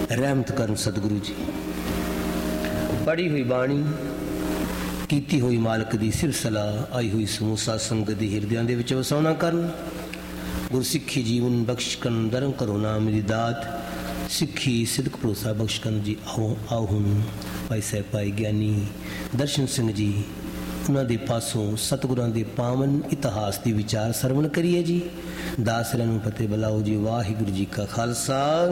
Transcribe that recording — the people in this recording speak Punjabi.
ਰਹਿਮਤ ਕਰਨ ਸਤਿਗੁਰੂ ਜੀ। ਪੜ੍ਹੀ ਹੋਈ ਬਾਣੀ, ਕੀਤੀ ਹੋਈ ਮਾਲਕ ਦੀ ਸਿਰਸਲਾ, ਆਈ ਹੋਈ ਸਮੂਸਾ ਸੰਗਤ ਦੇ ਹਿਰਦਿਆਂ ਦੇ ਵਿੱਚ ਵਸਾਉਣਾ ਕਰਨ। ਗੁਰਸਿੱਖੀ ਜੀਵਨ ਬਖਸ਼ ਕਰਨ, ਦਰਮ ਕਰੋ ਨਾਮ ਦੀ ਦਾਤ, ਸਿੱਖੀ ਸਿਦਕ ਭਰੋਸਾ ਬਖਸ਼ ਕਰਨ ਜੀ। ਆਓ ਹੁਣ ਭਾਈ ਸਾਹਿਬ ਭਾਈ ਗਿਆਨੀ ਦਰਸ਼ਨ ਸਿੰਘ ਜੀ, ਉਹਨਾਂ ਦੇ ਪਾਸੋਂ ਸਤਿਗੁਰਾਂ ਦੇ ਪਾਵਨ ਇਤਿਹਾਸ ਦੀ ਵਿਚਾਰ ਸਰਵਣ ਕਰੀਏ ਜੀ। ਦਾਸਰਿਆਂ ਨੂੰ ਫਤਿਹ ਬੁਲਾਓ ਜੀ। ਵਾਹਿਗੁਰੂ ਜੀ ਕਾ ਖਾਲਸਾ,